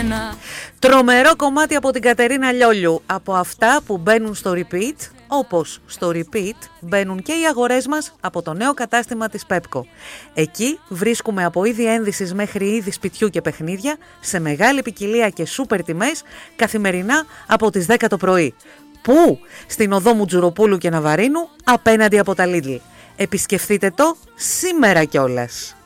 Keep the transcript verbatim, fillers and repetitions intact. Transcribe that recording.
μένα. Τρομερό κομμάτι από την Κατερίνα Λιόλιου. Από αυτά που μπαίνουν στο repeat, όπως στο repeat μπαίνουν και οι αγορές μας από το νέο κατάστημα της Πέπκο. Εκεί βρίσκουμε από είδη ένδυσης μέχρι είδη σπιτιού και παιχνίδια σε μεγάλη ποικιλία και σούπερ τιμές καθημερινά από τις δέκα το πρωί. Πού? Στην οδό Μουτζουροπούλου και Ναβαρίνου απέναντι από τα Lidl. Επισκεφτείτε το σήμερα κιόλας.